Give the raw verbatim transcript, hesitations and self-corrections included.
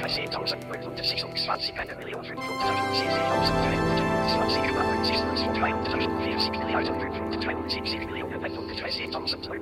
dreihundertsechsundzwanzig, eine Million fünfhundertvierzig Millionen fünfhundertdreiundsiebzig Millionen